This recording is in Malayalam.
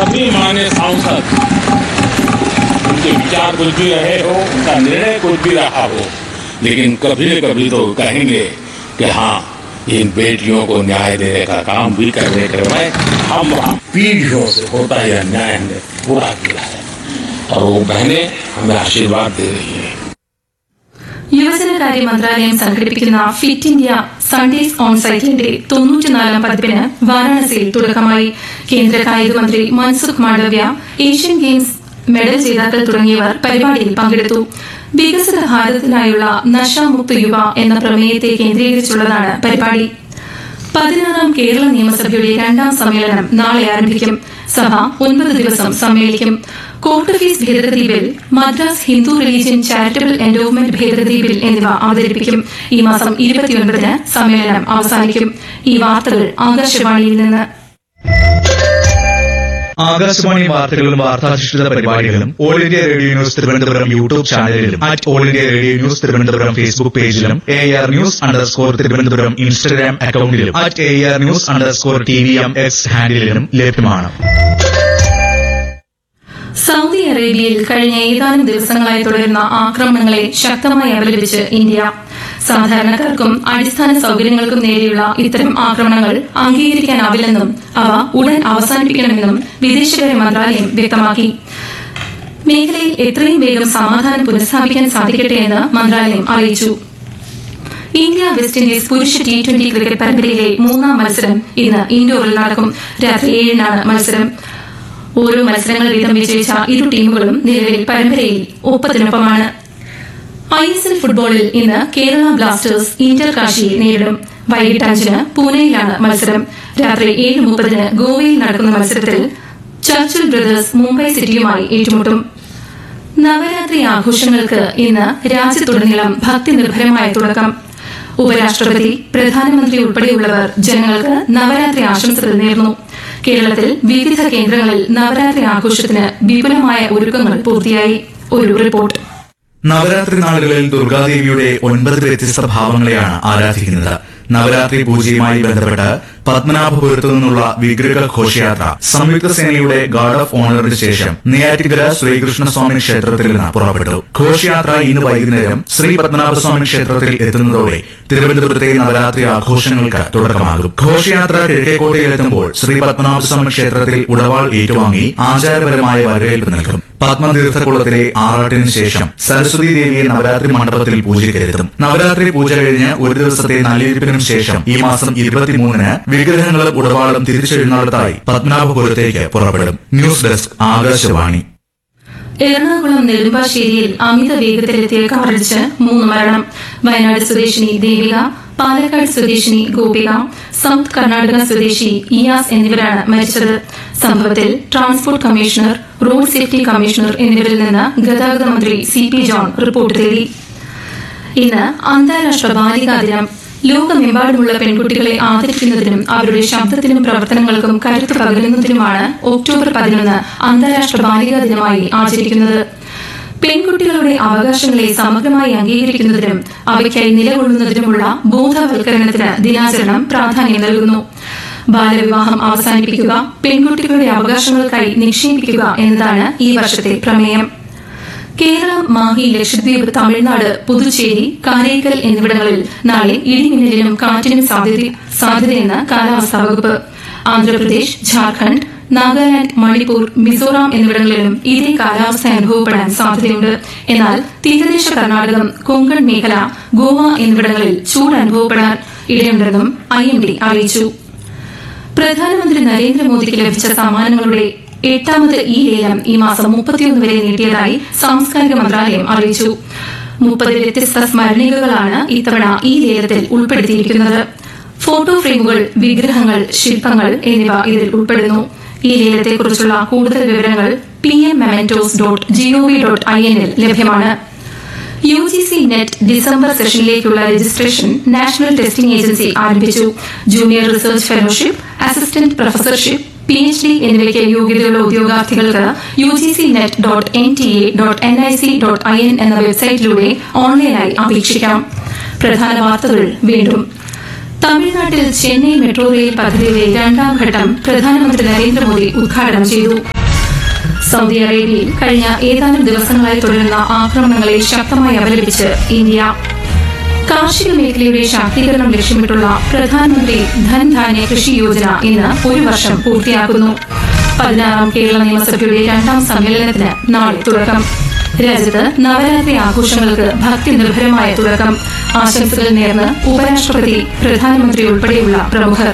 सभी माननीय सांसद उनके विचार कुछ भी रहे हो, उनका निर्णय कुछ भी रहा हो, लेकिन कभी न कभी तो कहेंगे कि हाँ, इन बेटियों को न्याय देने का काम भी करने के लिए हम पीढ़ियों से होता यह न्याय हमने पूरा किया है और वो बहनें हमें आशीर्वाद दे रही है. യുവജനകാര്യ മന്ത്രാലയം സംഘടിപ്പിക്കുന്ന ഫിറ്റ് ഇന്ത്യ സൺഡേസ് ഓൺ സൈക്കിളിന്റെ 94ാം പതിപ്പിന് വാരാണസിയിൽ തുടക്കമായി. കേന്ദ്ര കായിക മന്ത്രി Mansukh Mandaviya, Asian games medal ജേതാക്കൾ തുടങ്ങിയവർ പരിപാടിയിൽ പങ്കെടുത്തു. വികസിത ഭാരതത്തിനായുള്ള നശാമുക്ത് യുവ എന്ന പ്രമേയത്തെ കേന്ദ്രീകരിച്ചുള്ളതാണ് പരിപാടി. 16ാം കേരള നിയമസഭയുടെ 2ാം സമ്മേളനം നാളെ ആരംഭിക്കും. സഭ 9 ദിവസം സമ്മേളിക്കും. കോർട്ട് ഫീസ് ഭേദഗതി bill, Madras Hindu religion charitable endowment ഭേദഗതി ബിൽ എന്നിവ അവതരിപ്പിക്കും. ഈ മാസം 29-ന് സമ്മേളനം അവസാനിക്കും. ഈ വാർത്തകൾ ആകാശവാണിയിൽ നിന്ന്. ആകാശവാണി വാർത്തകളും വാർത്താധിഷ്ഠിത പരിപാടികളും all India radio news Thiruvananthapuram YouTube ചാനലിലും all India radio news Thiruvananthapuram Facebook പേജിലും AR News_ തിരുവനന്തപുരം ഇൻസ്റ്റഗ്രാം അക്കൌണ്ടിലും AR News_TVM X ഹാൻഡിലും ലഭ്യമാണ്. സൌദി അറേബ്യയിൽ കഴിഞ്ഞ ഏതാനും ദിവസങ്ങളായി തുടരുന്ന ആക്രമണങ്ങളെ ശക്തമായി അപലപിച്ച് ഇന്ത്യ. സാധാരണക്കാർക്കും അടിസ്ഥാന സൌകര്യങ്ങൾക്കും നേരെയുള്ള ഇത്തരം ആക്രമണങ്ങൾ അംഗീകരിക്കാനാവില്ലെന്നും അവ ഉടൻ അവസാനിപ്പിക്കണമെന്നും വിദേശകാര്യ മന്ത്രാലയം വ്യക്തമാക്കി. മേഖലയിൽ എത്രയും വേഗം സമാധാനം പുനഃസ്ഥാപിക്കാൻ സാധിക്കട്ടെ എന്ന് മന്ത്രാലയം അറിയിച്ചു. ഇന്ത്യ വെസ്റ്റ് ഇൻഡീസ് പുരുഷ T20 ക്രിക്കറ്റ് പരമ്പരയിലെ 3ാം മത്സരം ഇന്ന് ഇൻഡോറിൽ നടക്കും. രാത്രി 7-നാണ് മത്സരം. ഓരോ മത്സരങ്ങൾ വീതം വിജയിച്ച ഇരു ടീമുകളും നിലവിൽ പരമ്പരയിൽ ഒപ്പത്തിനൊപ്പമാണ്. ISL ഫുട്ബോളിൽ ഇന്ന് കേരള ബ്ലാസ്റ്റേഴ്സ് ഇന്റർ കാശിയെ നേരിടും. വൈകിട്ട് 5-ന് പൂനെയിലാണ് മത്സരം. രാത്രി 7:30-ന് ഗോവയിൽ നടക്കുന്ന മത്സരത്തിൽ ചർച്ചിൽ ബ്രദേഴ്സ് മുംബൈ സിറ്റിയുമായി ഏറ്റുമുട്ടും. നവരാത്രി ആഘോഷങ്ങൾക്ക് ഇന്ന് രാജ്യത്തുടനീളം ഭക്തിനിർഭരമായ തുടക്കം. ഉപരാഷ്ട്രപതി, പ്രധാനമന്ത്രി ഉൾപ്പെടെയുള്ളവർ ജനങ്ങൾക്ക് നവരാത്രി ആശംസകൾ നേർന്നു. കേരളത്തിൽ വിവിധ കേന്ദ്രങ്ങളിൽ നവരാത്രി ആഘോഷത്തിന് വിപുലമായ ഒരുക്കങ്ങൾ പൂർത്തിയായി. ഒരു റിപ്പോർട്ട്. നവരാത്രി നാളുകളിൽ ദുർഗാദേവിയുടെ 9 വ്യത്യസ്ത ഭാവങ്ങളെയാണ് ആരാധിക്കുന്നത്. നവരാത്രി പൂജയുമായി ബന്ധപ്പെട്ട് പത്മനാഭപുരത്തു നിന്നുള്ള വിഗ്രഹ ഘോഷയാത്ര സംയുക്ത സേനയുടെ ഗാർഡ് ഓഫ് ഓണറിന് ശേഷം നെയ്യാറ്റിൻകര ശ്രീകൃഷ്ണസ്വാമി ക്ഷേത്രത്തിൽ നിന്ന് പുറപ്പെട്ടു. ഘോഷയാത്ര ഇന്ന് വൈകുന്നേരം ശ്രീ പത്മനാഭസ്വാമി ക്ഷേത്രത്തിൽ എത്തുന്നതോടെ തിരുവനന്തപുരത്തെ നവരാത്രി ആഘോഷങ്ങൾക്ക് തുടക്കമാകും. ഘോഷയാത്ര കിഴക്കേക്കോട്ടയിലെത്തുമ്പോൾ ശ്രീ പത്മനാഭസ്വാമി ക്ഷേത്രത്തിൽ ഉടവാൾ ഏറ്റുവാങ്ങി ആചാരപരമായ വരവേൽപ്പ് നൽകും. പത്മതീർത്ഥക്കുളത്തിലെ ആറാട്ടിന് ശേഷം സരസ്വതി ദേവിയെ നവരാത്രി മണ്ഡപത്തിൽ പൂജയ്ക്കെത്തും. നവരാത്രി പൂജ കഴിഞ്ഞ് ഒരു ദിവസത്തെ നല്ലയിരിപ്പിനും ശേഷം ഈ മാസം 23-ന് വിഗ്രഹങ്ങളും ഉടവാളും തിരിച്ചെഴുന്നള്ളത്തായി പത്മനാഭപുരത്തേക്ക് പുറപ്പെടും. News desk Akashvani. എറണാകുളം നെടുമ്പാശ്ശേരിയിൽ അമിത വേഗത്തിലെത്തിയ കാറിടിച്ച് 3 മരണം. വയനാട് സ്വദേശിനി ദേവിക, പാലക്കാട് സ്വദേശിനി ഗോപിക, സൌത്ത് കർണാടക സ്വദേശി ഇയാസ് എന്നിവരാണ് മരിച്ചത്. സംഭവത്തിൽ transport commissioner, road safety commissioner എന്നിവരിൽ നിന്ന് ഗതാഗത മന്ത്രി CP ജോൺ റിപ്പോർട്ട് തേടി. ഇന്ന് അന്താരാഷ്ട്ര ബാലികാ ദിനം. ലോകമെമ്പാടുമുള്ള പെൺകുട്ടികളെ ആദരിക്കുന്നതിനും അവരുടെ ശബ്ദത്തിനും പ്രവർത്തനങ്ങൾക്കും കരുത്ത് പകരുന്നതിനുമാണ് ഒക്ടോബർ 11 അന്താരാഷ്ട്ര ബാലികാ ദിനമായി ആചരിക്കുന്നത്. പെൺകുട്ടികളുടെ അവകാശങ്ങളെ സമഗ്രമായി അംഗീകരിക്കുന്നതിനും അവയ്ക്കായി നിലകൊള്ളുന്നതിനുമുള്ള ബോധവൽക്കരണത്തിന് ദിനാചരണം പ്രാധാന്യം നൽകുന്നു. ബാലവിവാഹം അവസാനിപ്പിക്കുക, പെൺകുട്ടികളുടെ അവകാശങ്ങൾക്കായി നിക്ഷേപിക്കുക എന്നതാണ് ഈ വർഷത്തെ പ്രമേയം. കേരളം, മാഹി, ലക്ഷദ്വീപ്, തമിഴ്നാട്, പുതുച്ചേരി, കാരൈക്കൽ എന്നിവിടങ്ങളിൽ നാളെ ഇടിമിന്നലിനും കാറ്റിനും സാധ്യതയെന്ന് കാലാവസ്ഥാ വകുപ്പ്. ആന്ധ്രാപ്രദേശ്, ഝാർഖണ്ഡ്, നാഗാലാന്റ്, മണിപ്പൂർ, മിസോറാം എന്നിവിടങ്ങളിലും ഇതേ കാലാവസ്ഥ അനുഭവപ്പെടാൻ സാധ്യതയുണ്ട്. എന്നാൽ തീരദേശ കർണാടകം, കൊങ്കൺ മേഖല, ഗോവ എന്നിവിടങ്ങളിൽ ചൂട് അനുഭവപ്പെടാൻ ഇടയുണ്ടെന്നും IMD അറിയിച്ചു. പ്രധാനമന്ത്രി നരേന്ദ്രമോദിക്ക് ലഭിച്ച സമ്മാനങ്ങളുടെ 8ാമത് ഈ ലേലം ഈ മാസം 31 വരെ നീട്ടിയതായി സാംസ്കാരിക മന്ത്രാലയം അറിയിച്ചു. 30 വ്യത്യസ്ത സ്മരണികകളാണ് ഇത്തവണ ഈ ലേലത്തിൽ ഉൾപ്പെടുത്തിയിരിക്കുന്നത്. ഫോട്ടോ ഫ്രെയിമുകൾ, വിഗ്രഹങ്ങൾ, ശില്പങ്ങൾ എന്നിവ ഇതിൽ ഉൾപ്പെടുന്നു. ഈ ലേലത്തെക്കുറിച്ചുള്ള കൂടുതൽ വിവരങ്ങൾ pmmementos.gov.in ൽ ലഭ്യമാണ്. UGC net December സെഷനിലേക്കുള്ള registration national testing agency ആരംഭിച്ചു. Junior research fellowship, assistant professorship, PhD എന്നിവയ്ക്ക് യോഗ്യതയുള്ള ഉദ്യോഗാർത്ഥികൾക്ക് UGCnet.nta.nic.in എന്ന വെബ്സൈറ്റിലൂടെ ഓൺലൈനായി അപേക്ഷിക്കാം. പ്രധാന വാർത്തകൾ വീണ്ടും. തമിഴ്നാട്ടിൽ ചെന്നൈ മെട്രോ റെയിൽ പദ്ധതിയുടെ 2ാം ഘട്ടം പ്രധാനമന്ത്രി നരേന്ദ്രമോദി ഉദ്ഘാടനം ചെയ്തു. സൗദി അറേബ്യയിൽ കഴിഞ്ഞ ഏതാനും ദിവസങ്ങളായി തുടരുന്ന ആക്രമണങ്ങളെ ശക്തമായി അപലപിച്ച് ഇന്ത്യ. കാർഷിക മേഖലയുടെ ശാക്തീകരണം ലക്ഷ്യമിട്ടുള്ള പ്രധാനമന്ത്രി ധൻധാന്യ കൃഷി യോജന ഇന്ന് 1 വർഷം പൂർത്തിയാക്കുന്നു. 16ാം കേരള നിയമസഭയുടെ 2ാം സമ്മേളനത്തിന് നാളെ തുടക്കം. രാജ്യത്ത് നവരാത്രി ആഘോഷങ്ങൾക്ക് ഭക്തി നിർഭരമായ തുടക്കം. ആശംസകൾ നേർന്ന് ഉപരാഷ്ട്രപതി, പ്രധാനമന്ത്രി ഉൾപ്പെടെയുള്ള പ്രമുഖർ.